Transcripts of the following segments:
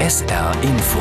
SR Info.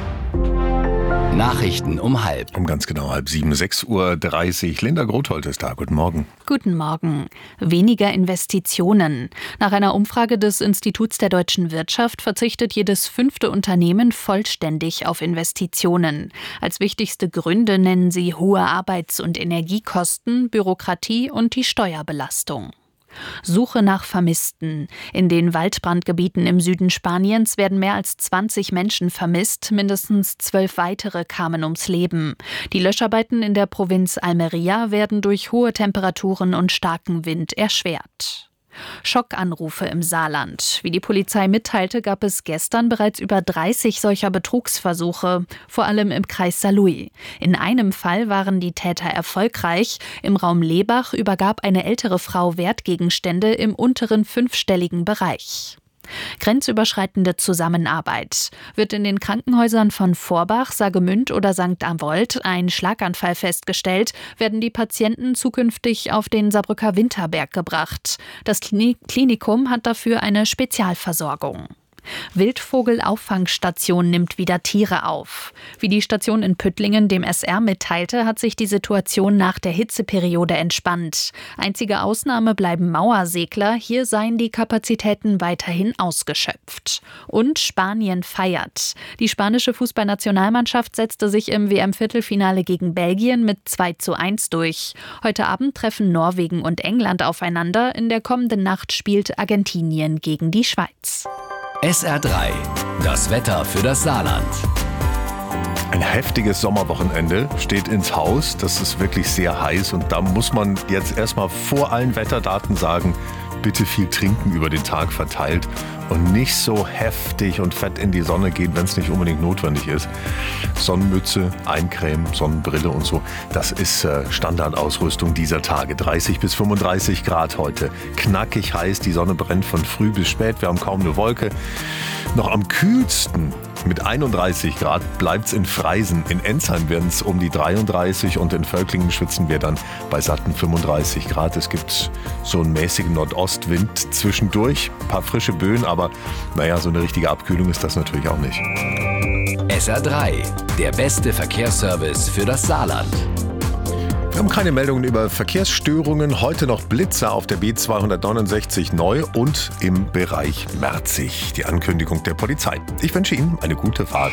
Nachrichten um 6:30. Um ganz genau 6:30, 6:30 Uhr. Linda Grothold ist da. Guten Morgen. Guten Morgen. Weniger Investitionen. Nach einer Umfrage des Instituts der deutschen Wirtschaft verzichtet jedes 5. Unternehmen vollständig auf Investitionen. Als wichtigste Gründe nennen sie hohe Arbeits- und Energiekosten, Bürokratie und die Steuerbelastung. Suche nach Vermissten. In den Waldbrandgebieten im Süden Spaniens werden mehr als 20 Menschen vermisst. Mindestens 12 weitere kamen ums Leben. Die Löscharbeiten in der Provinz Almería werden durch hohe Temperaturen und starken Wind erschwert. Schockanrufe im Saarland. Wie die Polizei mitteilte, gab es gestern bereits über 30 solcher Betrugsversuche, vor allem im Kreis Saarlouis. In einem Fall waren die Täter erfolgreich. Im Raum Lebach übergab eine ältere Frau Wertgegenstände im unteren 5-stelligen Bereich. Grenzüberschreitende Zusammenarbeit. Wird in den Krankenhäusern von Vorbach, Saargemünd oder St. Avold ein Schlaganfall festgestellt, werden die Patienten zukünftig auf den Saarbrücker Winterberg gebracht. Das Klinikum hat dafür eine Spezialversorgung. Wildvogelauffangstation nimmt wieder Tiere auf. Wie die Station in Püttlingen dem SR mitteilte, hat sich die Situation nach der Hitzeperiode entspannt. Einzige Ausnahme bleiben Mauersegler. Hier seien die Kapazitäten weiterhin ausgeschöpft. Und Spanien feiert. Die spanische Fußballnationalmannschaft setzte sich im WM-Viertelfinale gegen Belgien mit 2:1 durch. Heute Abend treffen Norwegen und England aufeinander. In der kommenden Nacht spielt Argentinien gegen die Schweiz. SR3, das Wetter für das Saarland. Ein heftiges Sommerwochenende steht ins Haus. Das ist wirklich sehr heiß und da muss man jetzt erstmal vor allen Wetterdaten sagen, bitte viel trinken über den Tag verteilt und nicht so heftig und fett in die Sonne gehen, wenn es nicht unbedingt notwendig ist. Sonnenmütze, Eincreme, Sonnenbrille und so, das ist Standardausrüstung dieser Tage. 30 bis 35 Grad heute. Knackig heiß, die Sonne brennt von früh bis spät, wir haben kaum eine Wolke. Noch am kühlsten mit 31 Grad bleibt's in Freisen. In Ensheim werden es um die 33 und in Völklingen schwitzen wir dann bei satten 35 Grad. Es gibt so einen mäßigen Nordostwind zwischendurch, ein paar frische Böen, aber naja, so eine richtige Abkühlung ist das natürlich auch nicht. SR3, der beste Verkehrsservice für das Saarland. Wir haben keine Meldungen über Verkehrsstörungen. Heute noch Blitzer auf der B269 neu und im Bereich Merzig. Die Ankündigung der Polizei. Ich wünsche Ihnen eine gute Fahrt.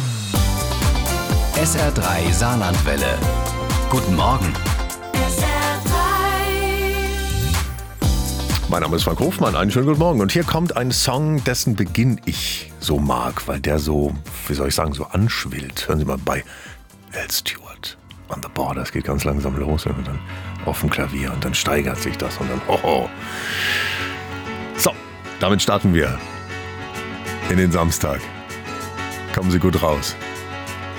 SR3 Saarlandwelle. Guten Morgen. Mein Name ist Frank Hofmann. Einen schönen guten Morgen. Und hier kommt ein Song, dessen Beginn ich so mag, weil der so, wie soll ich sagen, so anschwillt. Hören Sie mal bei Al Stewart. On the Border, es geht ganz langsam los und dann auf dem Klavier und dann steigert sich das und dann hoho. So, damit starten wir in den Samstag. Kommen Sie gut raus.